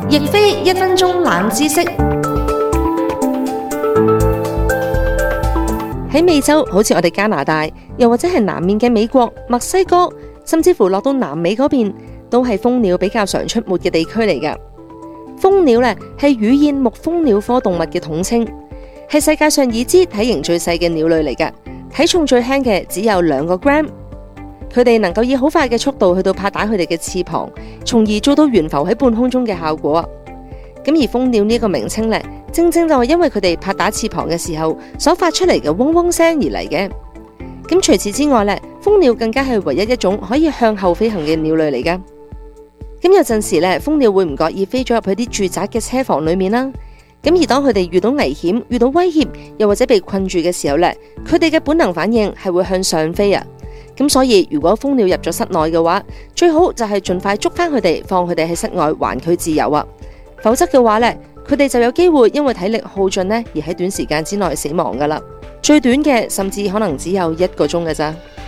亦非1分鐘冷知識。喺美洲，好似我哋加拿大，又或者係南面嘅美國、墨西哥，甚至乎落到南美嗰邊，都係蜂鳥比較常出沒嘅地區嚟㗎。蜂鳥咧係乳燕目蜂鳥科動物嘅統稱，係世界上已知體型最細嘅鳥類嚟㗎，體重最輕嘅只有2個 gram。佢哋能夠以好快嘅速度去到拍打佢哋嘅翅膀，從而做到懸浮喺半空中嘅效果。咁而蜂鳥呢個名稱呢，正正就係因為佢哋拍打翅膀嘅時候所發出嚟嘅嗡嗡聲而嚟嘅。咁除此之外呢，蜂鳥更加係唯一一種可以向後飛行嘅鳥類嚟㗎。咁有陣時呢，蜂鳥會唔覺意飛咗入去啲住宅嘅車房裏面啦。咁而當佢哋遇到危險、遇到威脅，又或者被困住嘅時候呢，佢哋嘅本能反應係會向上飛啊。咁所以如果蜂鳥入咗室內嘅話，最好就係盡快捉翻佢哋，放佢哋喺室外還佢自由啊。否則嘅話呢，佢哋就有機會因為體力耗盡呢，而喺短時間之內死亡噶啦。最短嘅甚至可能只有1個鐘嘅咋。